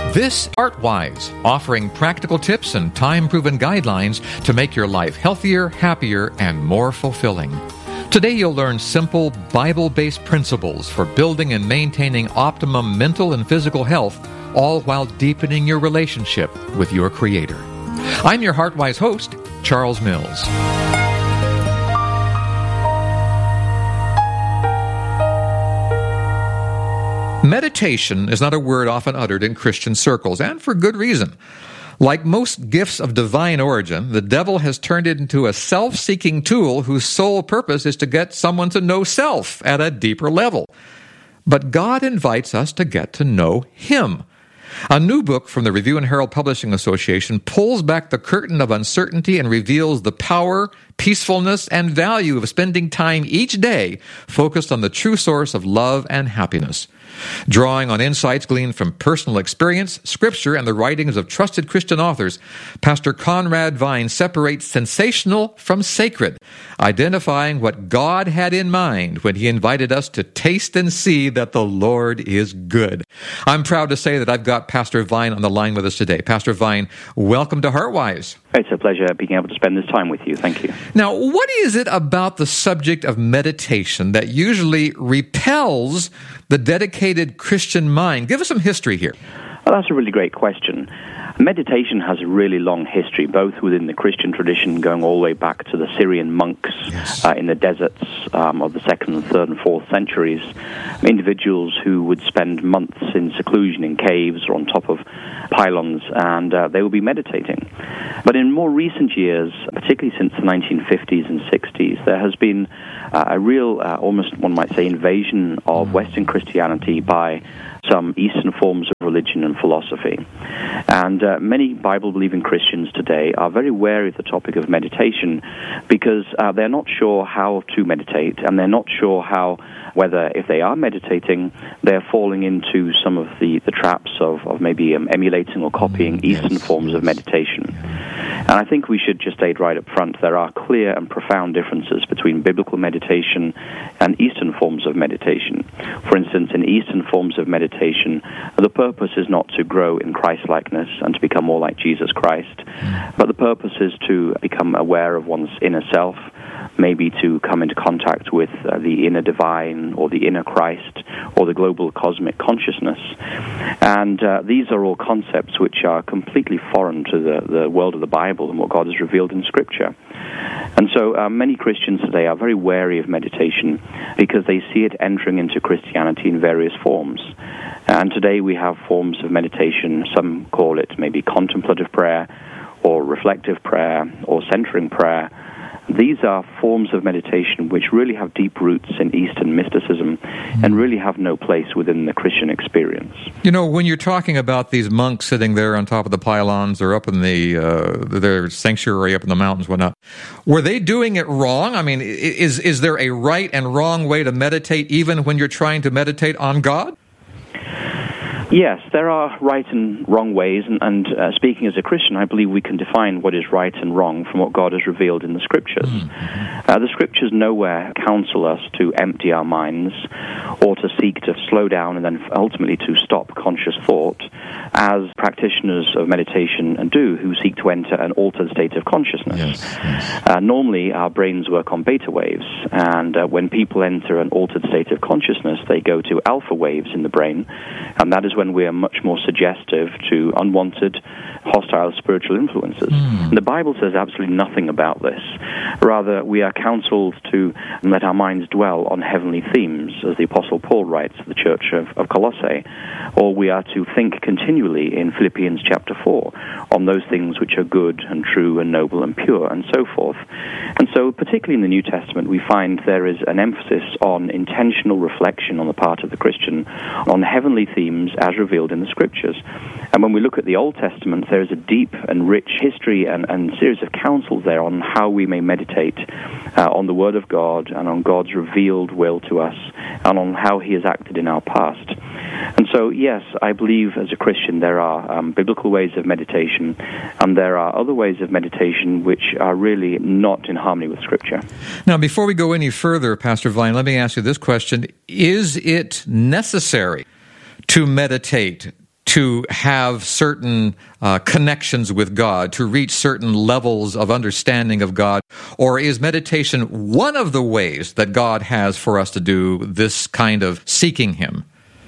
This ArtWise, offering practical tips and time-proven guidelines to make your life healthier, happier, and more fulfilling. Today you'll learn simple, Bible-based principles for building and maintaining optimum mental and physical health, all while deepening your relationship with your Creator. I'm your HeartWise host, Charles Mills. Meditation is not a word often uttered in Christian circles, and for good reason. Like most gifts of divine origin, the devil has turned it into a self-seeking tool whose sole purpose is to get someone to know self at a deeper level. But God invites us to get to know Him. A new book from the Review and Herald Publishing Association pulls back the curtain of uncertainty and reveals the power, peacefulness, and value of spending time each day focused on the true source of love and happiness. Drawing on insights gleaned from personal experience, Scripture, and the writings of trusted Christian authors, Pastor Conrad Vine separates sensational from sacred, identifying what God had in mind when He invited us to taste and see that the Lord is good. I'm proud to say that I've got Pastor Vine on the line with us today. Pastor Vine, welcome to HeartWise. It's a pleasure being able to spend this time with you. Thank you. Now, what is it about the subject of meditation that usually repels the dedicated Christian mind? Give us some history here. Well, that's a really great question. Meditation has a really long history, both within the Christian tradition, going all the way back to the Syrian monks in the deserts of the 2nd, 3rd, and 4th centuries, individuals who would spend months in seclusion in caves or on top of pylons, and they would be meditating. But in more recent years, particularly since the 1950s and 60s, there has been a real, almost one might say, invasion of Western Christianity by some Eastern forms of religion and philosophy. And many Bible-believing Christians today are very wary of the topic of meditation because they're not sure how to meditate, and they're not sure whether if they are meditating, they're falling into some of the traps of maybe emulating or copying Eastern forms of meditation. And I think we should just state right up front, there are clear and profound differences between biblical meditation and Eastern forms of meditation. For instance, in Eastern forms of meditation, the purpose is not to grow in Christ-likeness and to become more like Jesus Christ, but the purpose is to become aware of one's inner self, maybe to come into contact with the inner divine or the inner Christ or the global cosmic consciousness. And these are all concepts which are completely foreign to the world of the Bible and what God has revealed in Scripture. And so many Christians today are very wary of meditation because they see it entering into Christianity in various forms. And today we have forms of meditation, some call it maybe contemplative prayer or reflective prayer or centering prayer. These are forms of meditation which really have deep roots in Eastern mysticism and really have no place within the Christian experience. You know, when you're talking about these monks sitting there on top of the pylons or up in their sanctuary up in the mountains, whatnot, were they doing it wrong? I mean, is there a right and wrong way to meditate even when you're trying to meditate on God? Yes, there are right and wrong ways, and speaking as a Christian, I believe we can define what is right and wrong from what God has revealed in the Scriptures. The Scriptures nowhere counsel us to empty our minds or to seek to slow down and then ultimately to stop conscious thought, as practitioners of meditation do who seek to enter an altered state of consciousness. Normally, our brains work on beta waves, and when people enter an altered state of consciousness, they go to alpha waves in the brain, and that is when we are much more suggestive to unwanted, hostile spiritual influences. And the Bible says absolutely nothing about this. Rather, we are counseled to let our minds dwell on heavenly themes, as the Apostle Paul writes to the church of Colossae, or we are to think continually in Philippians chapter 4 on those things which are good and true and noble and pure, and so forth. And so, particularly in the New Testament, we find there is an emphasis on intentional reflection on the part of the Christian on heavenly themes as revealed in the Scriptures. And when we look at the Old Testament, there is a deep and rich history and series of counsels there on how we may meditate on the Word of God and on God's revealed will to us and on how He has acted in our past. And so, yes, I believe as a Christian there are biblical ways of meditation, and there are other ways of meditation which are really not in harmony with Scripture. Now, before we go any further, Pastor Vine, let me ask you this question. Is it necessary to meditate to have certain connections with God, to reach certain levels of understanding of God? Or is meditation one of the ways that God has for us to do this kind of seeking Him?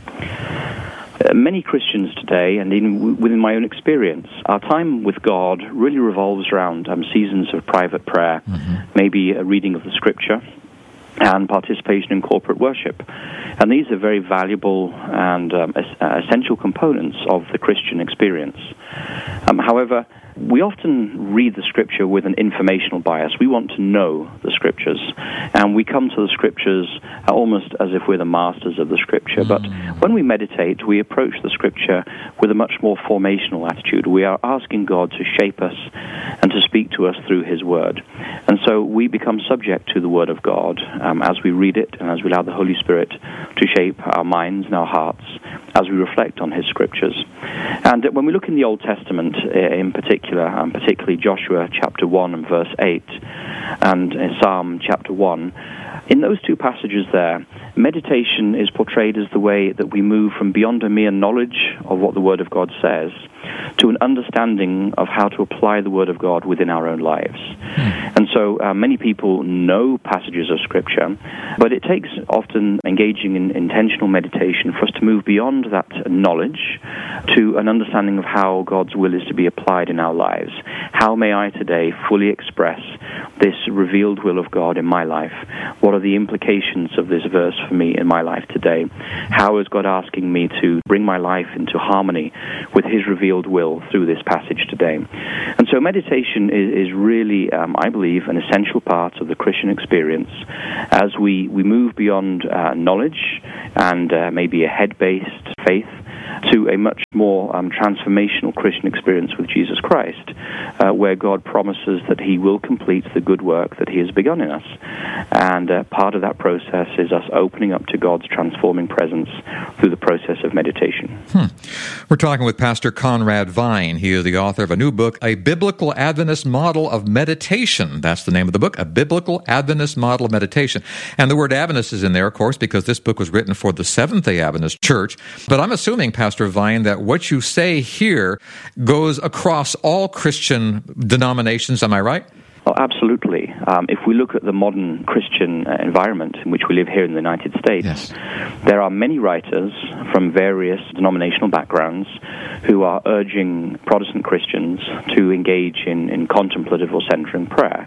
Many Christians today, and even within my own experience, our time with God really revolves around seasons of private prayer, maybe a reading of the Scripture, and participation in corporate worship. And these are very valuable and essential components of the Christian experience. However, we often read the Scripture with an informational bias. We want to know the Scriptures, and we come to the Scriptures almost as if we're the masters of the Scripture. But when we meditate, we approach the Scripture with a much more formational attitude. We are asking God to shape us and to speak to us through His Word. And so we become subject to the Word of God as we read it and as we allow the Holy Spirit to shape our minds and our hearts as we reflect on His Scriptures. And when we look in the Old Testament in particularly Joshua chapter 1 and verse 8 and Psalm chapter 1, in those two passages there, meditation is portrayed as the way that we move from beyond a mere knowledge of what the Word of God says to an understanding of how to apply the Word of God within our own lives. And so many people know passages of Scripture, but it takes often engaging in intentional meditation for us to move beyond that knowledge to an understanding of how God's will is to be applied in our lives. How may I today fully express this revealed will of God in my life? What are the implications of this verse for me in my life today? How is God asking me to bring my life into harmony with His revealed will through this passage today? And so meditation is really, I believe, an essential part of the Christian experience as we move beyond knowledge and maybe a head-based faith to a much more transformational Christian experience with Jesus Christ, where God promises that He will complete the good work that He has begun in us. And part of that process is us opening up to God's transforming presence through the process of meditation. We're talking with Pastor Conrad Vine. He is the author of a new book, A Biblical Adventist Model of Meditation. That's the name of the book, A Biblical Adventist Model of Meditation. And the word Adventist is in there, of course, because this book was written for the Seventh-day Adventist Church. But I'm assuming, Pastor Vine, that what you say here goes across all Christian denominations. Am I right? Oh, absolutely. If we look at the modern Christian environment in which we live here in the United States, yes, there are many writers from various denominational backgrounds who are urging Protestant Christians to engage in contemplative or centering prayer.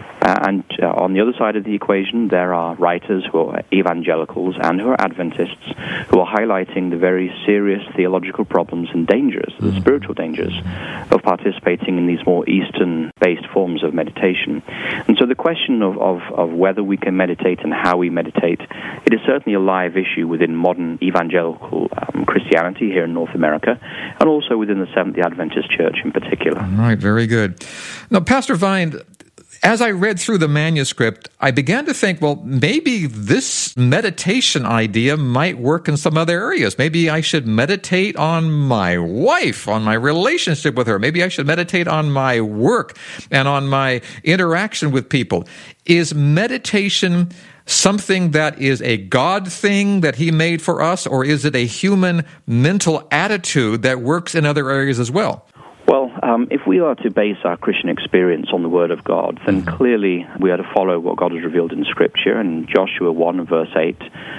And on the other side of the equation, there are writers who are evangelicals and who are Adventists who are highlighting the very serious theological problems and dangers, the spiritual dangers, of participating in these more Eastern-based forms of meditation. And so the question of whether we can meditate and how we meditate, it is certainly a live issue within modern evangelical Christianity here in North America, and also within the Seventh-day Adventist Church in particular. All right, very good. Now, Pastor Vine, as I read through the manuscript, I began to think, well, maybe this meditation idea might work in some other areas. Maybe I should meditate on my wife, on my relationship with her. Maybe I should meditate on my work and on my interaction with people. Is meditation something that is a God thing that He made for us, or is it a human mental attitude that works in other areas as well? Well, if we are to base our Christian experience on the Word of God, then clearly we are to follow what God has revealed in Scripture. And Joshua 1 verse 8,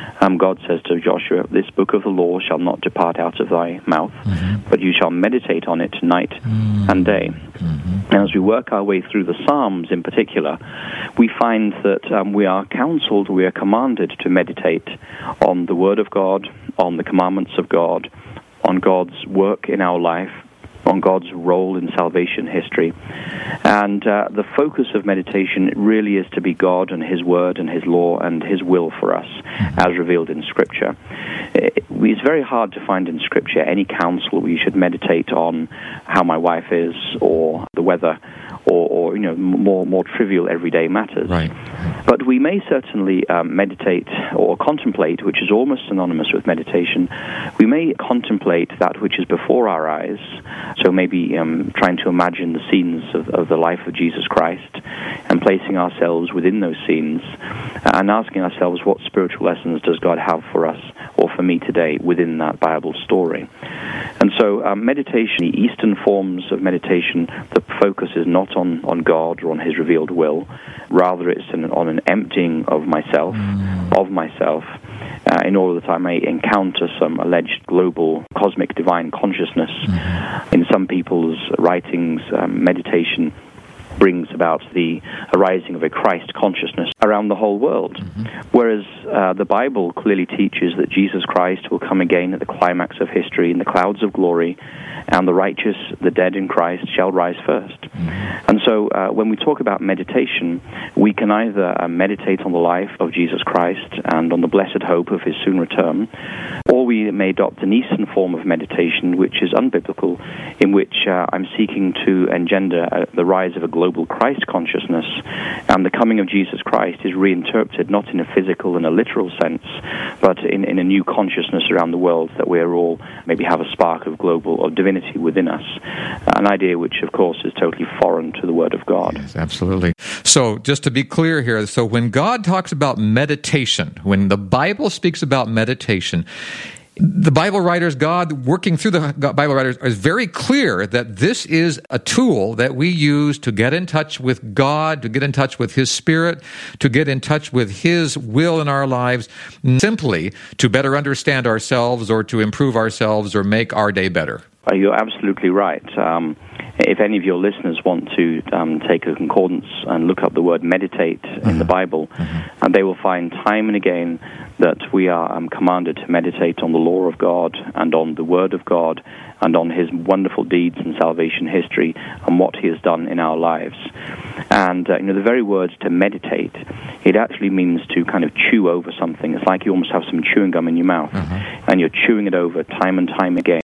God says to Joshua, "This book of the law shall not depart out of thy mouth, but you shall meditate on it night and day." And as we work our way through the Psalms in particular, we find that we are counseled, we are commanded to meditate on the Word of God, on the commandments of God, on God's work in our life, on God's role in salvation history. And the focus of meditation really is to be God and His Word and His law and His will for us, as revealed in Scripture. It's very hard to find in Scripture any counsel we should meditate on how my wife is, or the weather, or more trivial everyday matters. Right. But we may certainly meditate or contemplate, which is almost synonymous with meditation. We may contemplate that which is before our eyes. So maybe trying to imagine the scenes of the life of Jesus Christ and placing ourselves within those scenes and asking ourselves, what spiritual lessons does God have for us or for me today within that Bible story? And So meditation, the Eastern forms of meditation, the focus is not on God or on His revealed will. Rather, it's on an emptying of myself, in order that I may encounter some alleged global cosmic divine consciousness. In some people's writings, meditation brings about the arising of a Christ consciousness around the whole world. Whereas the Bible clearly teaches that Jesus Christ will come again at the climax of history in the clouds of glory, and the righteous, the dead in Christ, shall rise first. And so when we talk about meditation, we can either meditate on the life of Jesus Christ and on the blessed hope of His soon return, or we may adopt an Eastern form of meditation, which is unbiblical, in which I'm seeking to engender the rise of a global Christ consciousness, and the coming of Jesus Christ is reinterpreted not in a physical and a literal sense, but in a new consciousness around the world, that we are all maybe have a spark of global or divinity within us, an idea which, of course, is totally foreign to the Word of God. Yes, absolutely. So just to be clear here, so when God talks about meditation, when the Bible speaks about meditation, the Bible writers, God working through the Bible writers, is very clear that this is a tool that we use to get in touch with God, to get in touch with His Spirit, to get in touch with His will in our lives, simply to better understand ourselves or to improve ourselves or make our day better. You're absolutely right. If any of your listeners want to take a concordance and look up the word meditate in the Bible, and they will find time and again that we are commanded to meditate on the law of God and on the Word of God and on His wonderful deeds in salvation history and what He has done in our lives. And the very words to meditate, it actually means to kind of chew over something. It's like you almost have some chewing gum in your mouth, and you're chewing it over time and time again.